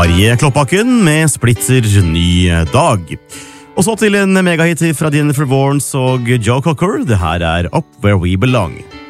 Tarje Kloppakken med splitter ny dag. Og så til en megahit fra Jennifer Warnes og Joe Cocker. Det her Up Where We Belong.